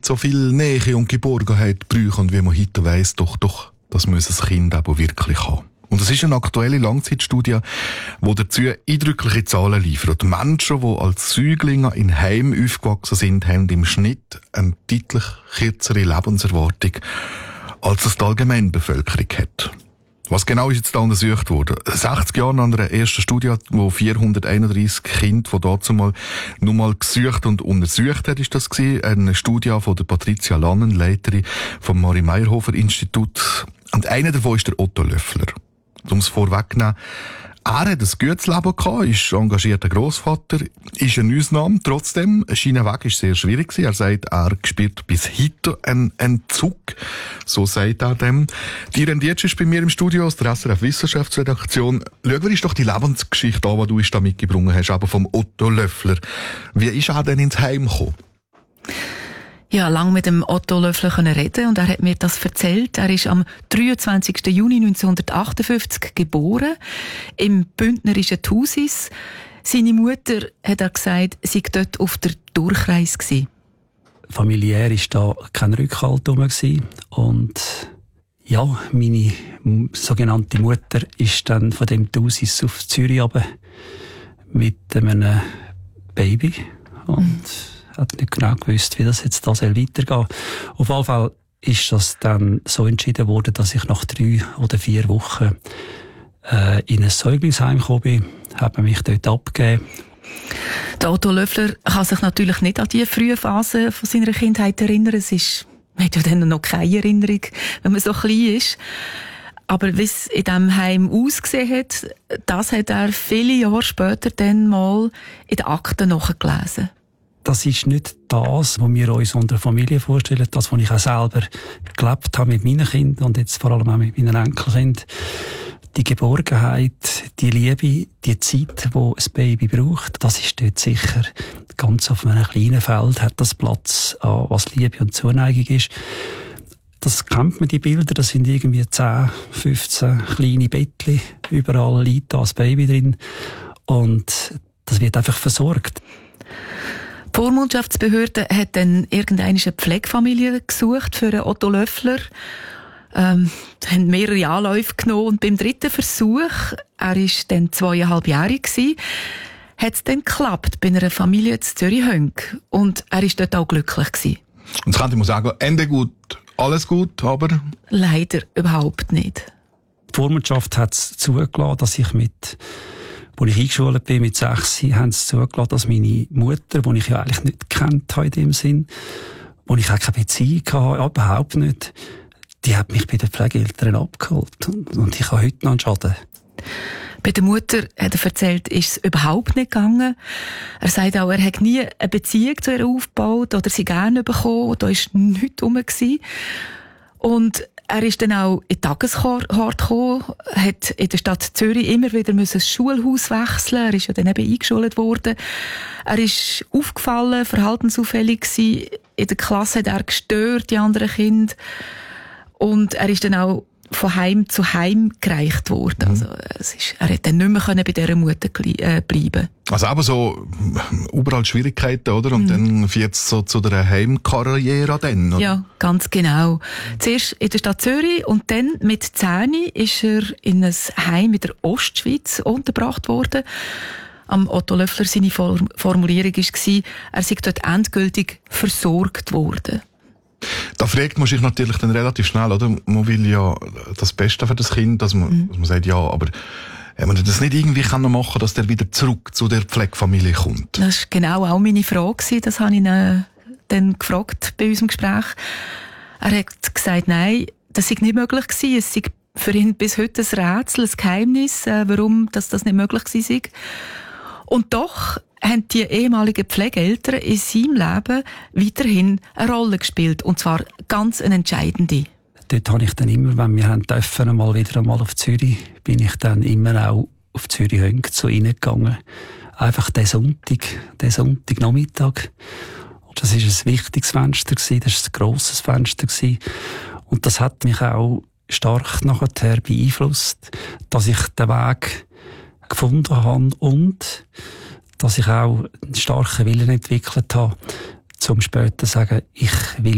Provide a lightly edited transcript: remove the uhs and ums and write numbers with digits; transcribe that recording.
so viel Nähe und Geborgenheit brauchen und wie man heute weiss, doch, das muss ein Kind aber wirklich haben. Und es ist eine aktuelle Langzeitstudie, die dazu eindrückliche Zahlen liefert. Menschen, die als Säuglinge in Heimen aufgewachsen sind, haben im Schnitt eine deutlich kürzere Lebenserwartung, als es die Allgemeinbevölkerung hat. Was genau ist jetzt da untersucht worden? 60 Jahre nach einer ersten Studie, wo 431 Kinder von dazu mal nur mal gesucht und untersucht hat, ist das gewesen. Eine Studie von der Patricia Lannen, Leiterin vom Marie-Meyerhofer-Institut. Und einer davon ist der Otto Löffler. Um es vorwegzunehmen, er hat ein gutes Leben gehabt, ist engagierter Grossvater, ist eine Ausnahme. Trotzdem, sein Weg ist sehr schwierig gewesen. Er sagt, er spürt bis heute einen Entzug. So sagt er dem. Die Rendiert ist bei mir im Studio aus der SRF Wissenschaftsredaktion. Schau, wer ist doch die Lebensgeschichte an, die du da mitgebracht hast, aber vom Otto Löffler. Wie ist er denn ins Heim gekommen? Ja, lang mit dem Otto Löffler reden und er hat mir das erzählt. Er ist am 23. Juni 1958 geboren, im bündnerischen Thusis. Seine Mutter, hat er gesagt, sei dort auf der Durchreise gewesen. Familiär war da kein Rückhalt herum und ja, meine sogenannte Mutter ist dann von dem Thusis auf Zürich runter mit einem Baby und hat nicht genau gewusst, wie das jetzt da weitergehen soll. Auf jeden Fall ist das dann so entschieden worden, dass ich nach 3 oder 4 Wochen in ein Säuglingsheim gekommen bin, habe mich dort abgegeben. Der Otto Löffler kann sich natürlich nicht an die frühe Phase von seiner Kindheit erinnern. Man hat ja dann noch keine Erinnerung, wenn man so klein ist. Aber wie es in diesem Heim ausgesehen hat, das hat er viele Jahre später dann mal in den Akten nachgelesen. Das ist nicht das, was wir uns unter Familie vorstellen, das, was ich auch selber gelebt habe mit meinen Kindern und jetzt vor allem auch mit meinen Enkelkindern. Die Geborgenheit, die Liebe, die Zeit, die ein Baby braucht, das ist dort sicher. Ganz auf einem kleinen Feld hat das Platz, was Liebe und Zuneigung ist. Das kennt man, die Bilder, das sind irgendwie 10, 15 kleine Bettchen, überall liegt da ein Baby drin und das wird einfach versorgt. Die Vormundschaftsbehörde hat dann irgendeine Pflegefamilie gesucht für einen Otto Löffler. Haben mehrere Anläufe genommen und beim 3. Versuch, er war dann 2,5-jährig gewesen, hat es dann geklappt bei einer Familie in Zürich-Hönk. Und er war dort auch glücklich gewesen. Und jetzt könnte man sagen, Ende gut, alles gut, aber... Leider überhaupt nicht. Die Vormundschaft hat es zugelassen, dass ich als ich eingeschult bin mit 6, haben sie zugelassen, dass meine Mutter, die ich ja eigentlich nicht gekannt habe in dem Sinn, wo ich auch keine Beziehung hatte, überhaupt nicht, die hat mich bei den Pflegeeltern abgeholt. Und ich habe heute noch einen Schaden. Bei der Mutter, hat er erzählt, ist es überhaupt nicht gegangen. Er sagt auch, er hat nie eine Beziehung zu ihr aufgebaut oder sie gerne bekommen. Da war nichts rum. Und er ist dann auch in die Tageshort gekommen, hat in der Stadt Zürich immer wieder das Schulhaus wechseln. Er ist ja dann eben eingeschult worden. Er ist aufgefallen, verhaltensauffällig gewesen. In der Klasse hat er gestört, die anderen Kinder. Und er ist dann auch von Heim zu Heim gereicht worden. Also, er hat dann nicht mehr bei dieser Mutter bleiben. Also aber so überall Schwierigkeiten, oder? Und dann führt es so zu der Heimkarriere dann, oder? Ja, ganz genau. Zuerst in der Stadt Zürich und dann mit 10 ist er in ein Heim in der Ostschweiz untergebracht worden. Am Otto Löffler seine Formulierung war, er sei dort endgültig versorgt worden. Da fragt man sich natürlich dann relativ schnell, oder? Man will ja das Beste für das Kind, dass man sagt, ja, aber man das nicht irgendwie machen kann, dass der wieder zurück zu der Pflegefamilie kommt. Das war genau auch meine Frage. Das habe ich ihn dann gefragt bei unserem Gespräch. Er hat gesagt, nein, das sei nicht möglich gewesen. Es sei für ihn bis heute ein Rätsel, ein Geheimnis, warum das nicht möglich gewesen sei. Und doch haben die ehemaligen Pflegeeltern in seinem Leben weiterhin eine Rolle gespielt. Und zwar ganz eine entscheidende. Dort habe ich dann immer, wenn wir dürfen, wieder einmal auf Zürich, bin ich dann immer auch auf Zürich-Hönk zu ihnen gegangen. Einfach den Sonntagnachmittag. Das war ein wichtiges Fenster, das war ein grosses Fenster. Und das hat mich auch stark nachher beeinflusst, dass ich den Weg gefunden habe und dass ich auch einen starken Willen entwickelt habe, zum später zu sagen, ich will